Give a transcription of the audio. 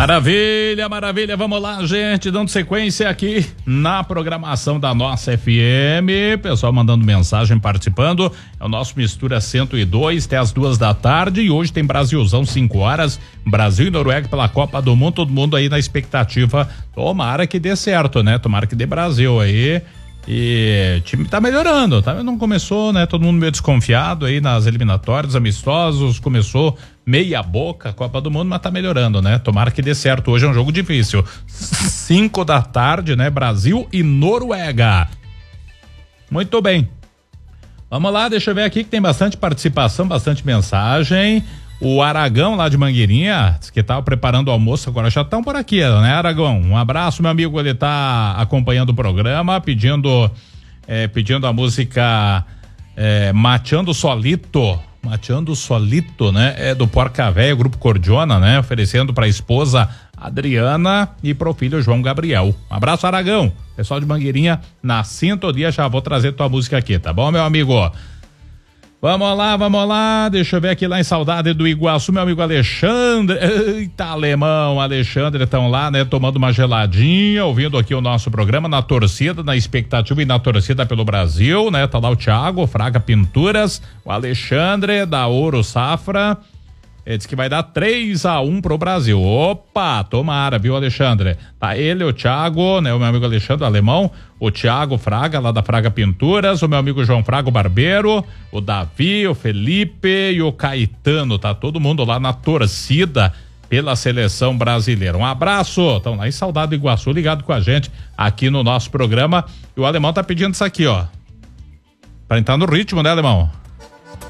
Maravilha, maravilha, vamos lá, gente, dando sequência aqui na programação da nossa FM, pessoal mandando mensagem, participando, é o nosso Mistura 102, até as 2 da tarde, e hoje tem Brasilzão 5 horas, Brasil e Noruega pela Copa do Mundo, todo mundo aí na expectativa, tomara que dê certo, né, tomara que dê Brasil aí. E o time tá melhorando, tá? Não começou, né? Todo mundo meio desconfiado aí nas eliminatórias, amistosos, começou meia boca a Copa do Mundo, mas tá melhorando, né? Tomara que dê certo. Hoje é um jogo difícil. 5 da tarde, né? Brasil e Noruega. Muito bem. Vamos lá, deixa eu ver aqui que tem bastante participação, bastante mensagem. O Aragão lá de Mangueirinha, disse que tava preparando o almoço, agora já estão por aqui, né, Aragão? Um abraço, meu amigo, ele tá acompanhando o programa, pedindo a música Mateando Solito, né? É do Porca Véia, Grupo Cordiona, né? Oferecendo pra esposa Adriana e pro filho João Gabriel. Um abraço, Aragão. Pessoal de Mangueirinha, na sintonia, já vou trazer tua música aqui, tá bom, meu amigo? Vamos lá, deixa eu ver aqui lá em Saudade do Iguaçu, meu amigo Alexandre, eita alemão, Alexandre, estão lá, né, tomando uma geladinha, ouvindo aqui o nosso programa, na torcida, na expectativa e na torcida pelo Brasil, né, tá lá o Thiago, Fraga Pinturas, o Alexandre da Ouro Safra, ele diz que vai dar 3-1 pro Brasil. Opa, tomara, viu, Alexandre? Tá ele, o Thiago, né? O meu amigo Alexandre, o alemão, o Thiago Fraga, lá da Fraga Pinturas, o meu amigo João Fraga, o barbeiro, o Davi, o Felipe e o Caetano. Tá todo mundo lá na torcida pela seleção brasileira. Um abraço. Estão lá em Saudade do Iguaçu, ligado com a gente aqui no nosso programa. E o alemão tá pedindo isso aqui, ó. Pra entrar no ritmo, né, alemão?